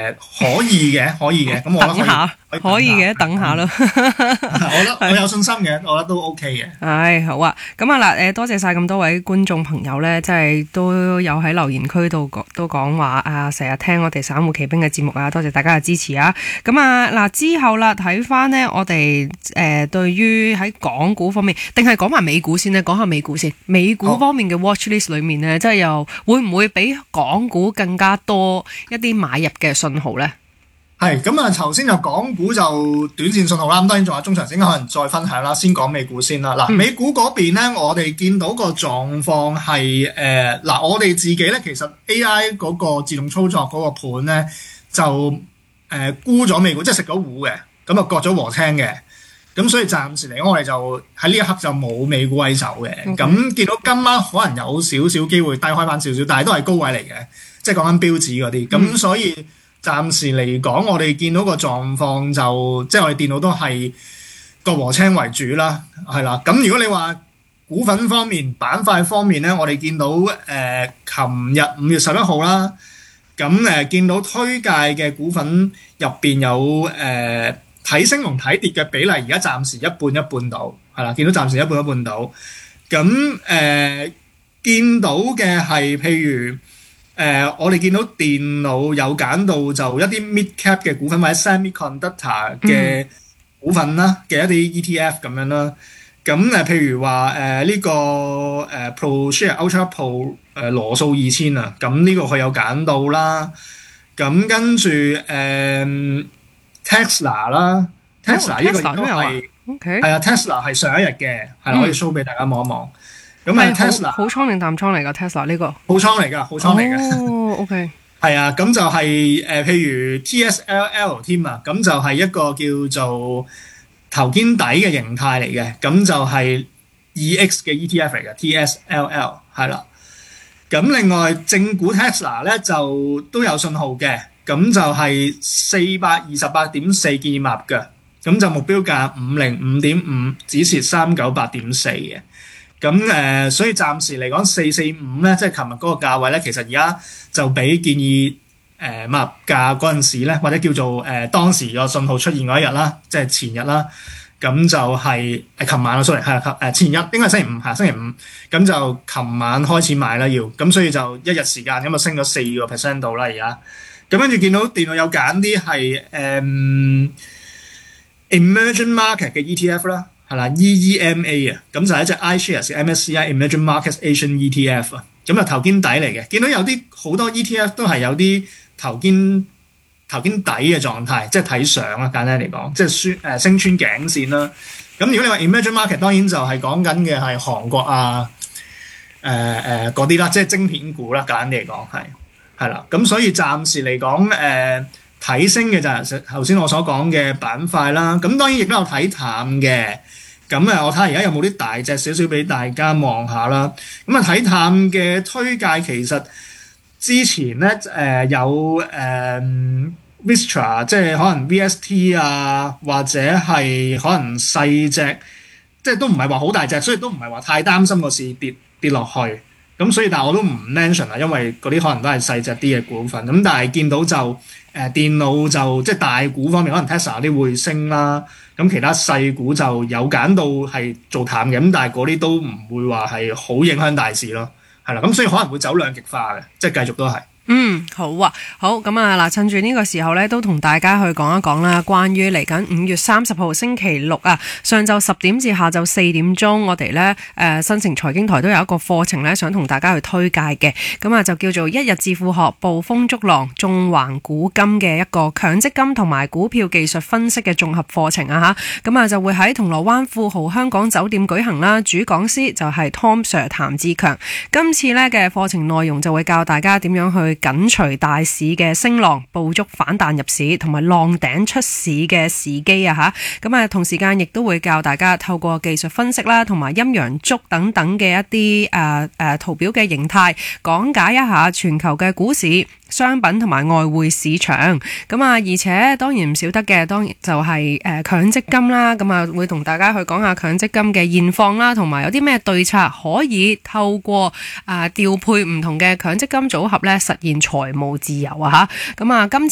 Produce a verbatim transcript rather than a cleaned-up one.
呃、可以嘅，可以嘅。咁我覺得可以等下可以可以嘅，等下啦。 我覺得我有信心嘅，我覺得都 OK 嘅。 唉，好啊。咁啊嗱，誒多謝晒咁多位觀眾朋友咧，即係都有喺留言區度講都講話啊，成日聽我哋散戶奇兵嘅節目啊，多謝大家嘅支持啊。咁啊嗱，之後啦，睇翻呢，我哋誒、呃、對於喺港股方面，定係講埋美股先呢？講下美股先。美股方面嘅 watch list 裏面呢，即係又會唔會比港股更加多一啲買入嘅信號咧？ 係咁啊！頭先就港股就短線信號啦，咁當然仲有中長線可能再分享啦。先講美股先啦。嗱、嗯，美股嗰邊咧，我哋見到個狀況係誒嗱，我哋自己咧其實 A I 嗰個自動操作嗰個盤咧就誒、呃、沽咗美股，即係食咗糊嘅，咁啊割咗禾青嘅。咁所以暫時嚟講，我哋就喺呢一刻就冇美股位走嘅。咁、okay. 見到今晚可能有少少機會低開翻少少，但係都係高位嚟嘅，即係講緊標指嗰啲。咁、嗯、所以暫時嚟講，我哋見到個狀況就即係我哋電腦都係個禾青為主啦，係啦。咁如果你話股份方面、板塊方面咧，我哋見到誒，琴、呃、日五月十一號啦，咁誒、呃、見到推介嘅股份入邊有誒睇、呃、升同睇跌嘅比例，而家暫時一半一半到，係啦，見到暫時一半一半到。咁誒、呃、見到嘅係譬如。誒、呃，我哋見到電腦有揀到就一啲 mid cap 嘅股份或者 semiconductor 嘅股份啦嘅、嗯、一啲 E T F 咁樣啦。咁誒，譬如話誒呢個誒、呃、ProShare Ultra Pro 誒、呃、羅素二千啊，咁呢個佢有揀到啦。咁跟住誒、呃、Tesla 啦 ，Tesla 呢、哦、個亦都係係啊 Tesla 係上一日嘅，係啦，可以 show 俾大家望一望。咁啊 ，Tesla 好倉定淡倉嚟㗎 Tesla 呢個？ 好倉嚟㗎，好倉嚟㗎。 哦 ，OK。係啊，咁就係、是、誒、呃，譬如 T S L L 添啊，咁就係一個叫做頭肩底嘅形態嚟嘅，咁就係 E X 嘅 E T F 嚟嘅 T S L L 係啦。咁另外正股 Tesla 咧就都有信號嘅，咁就係四百二十八點四建議買嘅，咁就目標價五零五點五，止蝕三九八點四嘅。咁誒、呃，所以暫時嚟講，四四五咧，即係琴日嗰個價位咧，其實而家就比建議誒買入價嗰陣時咧，或者叫做誒、呃、當時個信號出現嗰一日啦，即係前日啦，咁就係誒琴晚啊 sorry 係誒前日應該係星期五係星期五，咁就琴晚開始買啦要，咁所以就一日時間咁啊升咗四個 percent 度啦而家，咁跟住見到電腦有揀啲係誒 emerging market 嘅 E T F 啦。係啦 ，E E M A 啊，咁就係一隻 iShares 嘅 M S C I Emerging Markets Asian E T F 啊，咁啊頭肩底嚟嘅，見到有啲好多 E T F 都係有啲頭肩頭肩底嘅狀態，即係睇相啊，簡單嚟講，即係宣誒升穿頸線啦。咁如果你話 Emerging Market， 當然就係講緊嘅係韓國啊，誒誒嗰啲啦，即係晶片股啦，簡單嚟講係係啦。咁所以暫時嚟講誒睇升嘅就係頭先我所講嘅板塊啦。咁當然亦都有睇淡嘅。咁啊，我睇下而家有冇啲大隻少少俾大家望下啦。咁啊，睇淡嘅推介其實之前咧誒、呃、有誒、呃、Vistra， 即係可能 V S T 啊，或者係可能細隻，即係都唔係話好大隻，所以都唔係話太擔心個市跌跌落去。咁所以但係我都唔 mention 啦，因為嗰啲可能都係細隻啲嘅股份。咁但係見到就誒、呃、電腦就即係大股方面，可能 Tesla 啲會升啦。咁其他細股就有揀到係做淡嘅，咁但係嗰啲都唔會話係好影響大市咯，係啦，咁所以可能會走兩極化嘅，即係繼續都係。 嗯，好啊，好咁啊，嗱，趁住呢個時候咧，都同大家去講一講啦，關於嚟緊五月三十號星期六啊，上晝十點至下晝四點鐘，我哋咧誒新城財經台都有一個課程咧，想同大家去推介嘅，咁啊就叫做一日致富學捕風捉浪縱橫古今嘅一個強積金同埋股票技術分析嘅綜合課程啊吓，咁啊就會喺銅鑼灣富豪香港酒店舉行啦，主講師就係 Tom Sir 譚志強，今次咧嘅課程內容就會教大家點樣去緊隨大市嘅升浪，捕捉反彈入市同埋浪頂出市嘅時機啊吓，咁啊同時間亦都會教大家透過技術分析啦，同埋陰陽燭等等嘅一啲誒誒圖表嘅形態，講解一下全球嘅股市、商品同埋外匯市場。咁啊，而且當然唔少得嘅，當然就係誒強積金啦。咁啊，會同大家去講下強積金嘅現況啦，同埋有啲咩對策可以透過啊調配唔同嘅強積金組合咧，實現財務自由啊吓。咁啊，今次